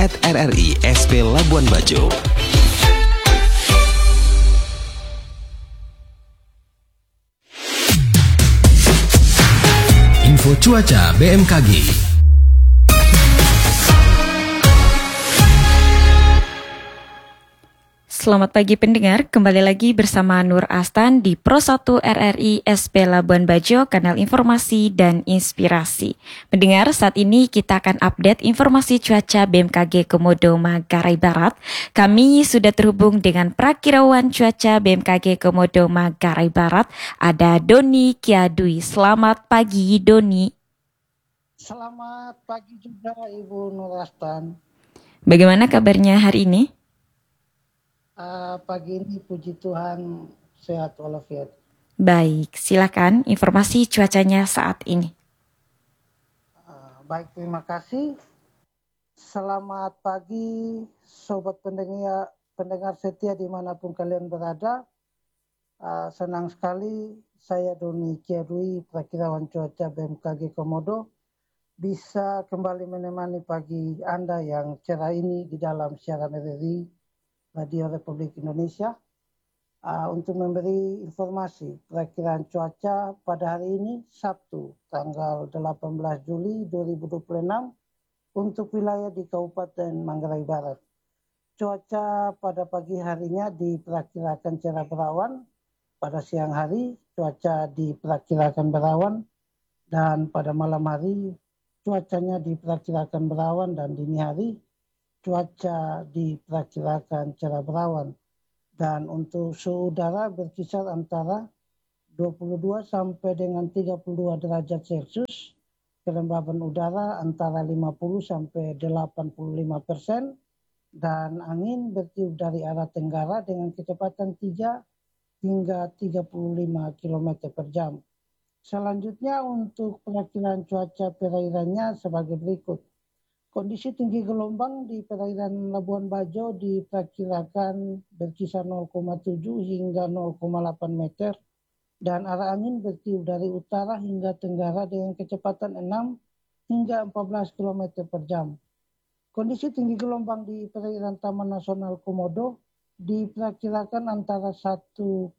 @RRI SP Labuan Bajo. Info cuaca BMKG. Selamat pagi pendengar, kembali lagi bersama Nur Astan di Pro 1 RRI SP Labuan Bajo, kanal informasi dan inspirasi. Pendengar, saat ini kita akan update informasi cuaca BMKG Komodo Manggarai Barat. Kami sudah terhubung dengan Prakirawan Cuaca BMKG Komodo Manggarai Barat, ada Doni Kiadui. Selamat pagi Doni. Selamat pagi juga Ibu Nur Astan. Bagaimana kabarnya hari ini? Pagi ini puji Tuhan sehat walafiat. Baik, silakan informasi cuacanya saat ini. Baik, terima kasih. Selamat pagi sobat pendengar setia dimanapun kalian berada. Senang sekali saya Doni Kiadui, Prakirawan Cuaca BMKG Komodo, bisa kembali menemani pagi Anda yang cerah ini di dalam siaran RRI Radio Republik Indonesia untuk memberi informasi perakiraan cuaca pada hari ini Sabtu tanggal 18 Juli 2026 untuk wilayah di Kabupaten Manggarai Barat. Cuaca pada pagi harinya diperkirakan cerah berawan, pada siang hari cuaca diperkirakan berawan, dan pada malam hari cuacanya diperkirakan berawan, dan dini hari cuaca diperkirakan cerah berawan. Dan untuk suhu udara berkisar antara 22 sampai dengan 32 derajat Celcius. Kelembaban udara antara 50 sampai 85%. Dan angin bertiup dari arah tenggara dengan kecepatan 3 hingga 35 km per jam. Selanjutnya untuk perakiraan cuaca perairannya sebagai berikut. Kondisi tinggi gelombang di perairan Labuan Bajo diperkirakan berkisar 0,7 hingga 0,8 meter dan arah angin bertiup dari utara hingga tenggara dengan kecepatan 6 hingga 14 km per jam. Kondisi tinggi gelombang di perairan Taman Nasional Komodo diperkirakan antara 1,1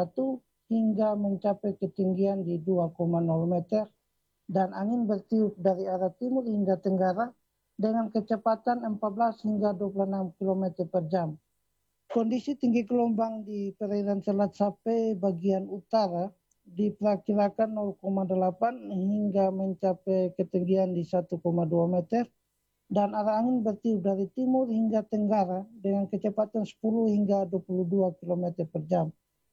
hingga mencapai ketinggian di 2,0 meter dan angin bertiup dari arah timur hingga tenggara dengan kecepatan 14 hingga 26 km per jam. Kondisi tinggi gelombang di perairan Selat Sape bagian utara diperkirakan 0,8 hingga mencapai ketinggian di 1,2 meter dan arah angin bertiup dari timur hingga tenggara dengan kecepatan 10 hingga 22 km per jam.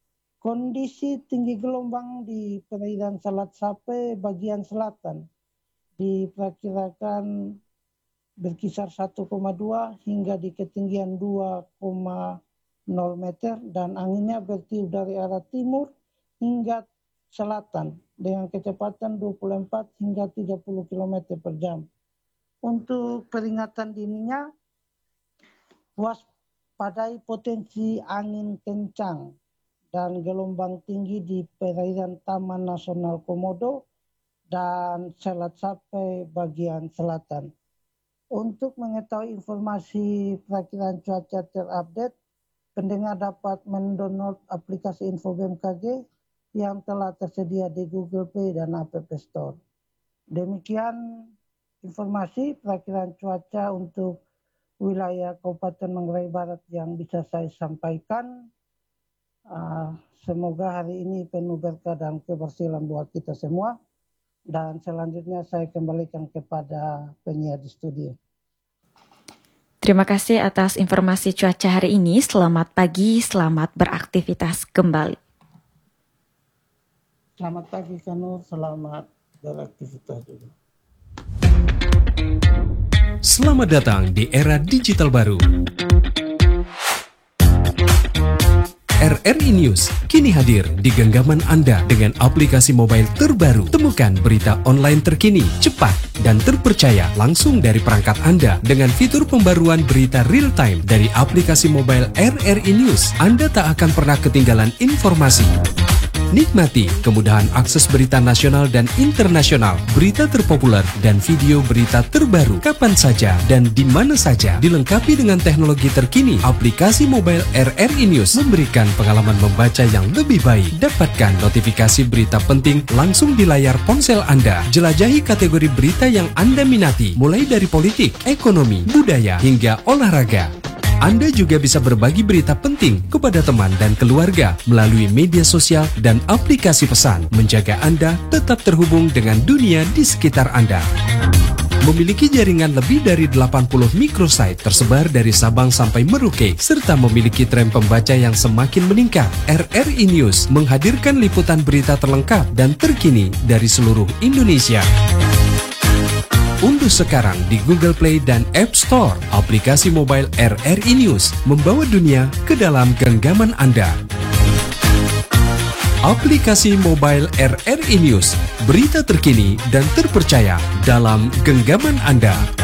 Kondisi tinggi gelombang di perairan Selat Sape bagian selatan diperkirakan berkisar 1,2 hingga di ketinggian 2,0 meter dan anginnya bertiup dari arah timur hingga selatan dengan kecepatan 24 hingga 30 km per jam. Untuk peringatan dininya, waspadai potensi angin kencang dan gelombang tinggi di perairan Taman Nasional Komodo dan Selat Sape bagian selatan. Untuk mengetahui informasi perakiraan cuaca terupdate, pendengar dapat mendownload aplikasi Info BMKG yang telah tersedia di Google Play dan App Store. Demikian informasi perakiraan cuaca untuk wilayah Kabupaten Manggarai Barat yang bisa saya sampaikan. Semoga hari ini penuh berkah dan kebersihan buat kita semua. Dan selanjutnya saya kembalikan kepada penyiar di studio. Terima kasih atas informasi cuaca hari ini. Selamat pagi, selamat beraktivitas kembali. Selamat pagi Kanur, selamat beraktivitas juga. Selamat datang di era digital baru. RRI News kini hadir di genggaman Anda dengan aplikasi mobile terbaru. Temukan berita online terkini, cepat, dan terpercaya langsung dari perangkat Anda dengan fitur pembaruan berita real time dari aplikasi mobile RRI News. Anda tak akan pernah ketinggalan informasi. Nikmati kemudahan akses berita nasional dan internasional, berita terpopuler, dan video berita terbaru kapan saja dan di mana saja. Dilengkapi dengan teknologi terkini, aplikasi mobile RRI News memberikan pengalaman membaca yang lebih baik. Dapatkan notifikasi berita penting langsung di layar ponsel Anda. Jelajahi kategori berita yang Anda minati, mulai dari politik, ekonomi, budaya, hingga olahraga. Anda juga bisa berbagi berita penting kepada teman dan keluarga melalui media sosial dan aplikasi pesan, menjaga Anda tetap terhubung dengan dunia di sekitar Anda. Memiliki jaringan lebih dari 80 microsite tersebar dari Sabang sampai Merauke, serta memiliki tren pembaca yang semakin meningkat, RRI News menghadirkan liputan berita terlengkap dan terkini dari seluruh Indonesia. Unduh sekarang di Google Play dan App Store aplikasi mobile RRI News, membawa dunia ke dalam genggaman Anda. Aplikasi mobile RRI News, berita terkini dan terpercaya dalam genggaman Anda.